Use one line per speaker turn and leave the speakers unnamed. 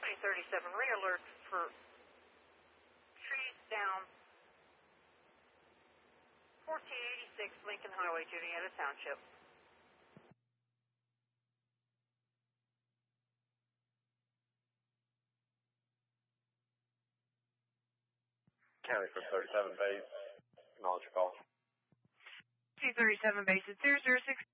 37 re-alert for trees down 1486 Lincoln Highway, Juniata Township.
County from 37 base. Acknowledge your call.
C-37 base at 006.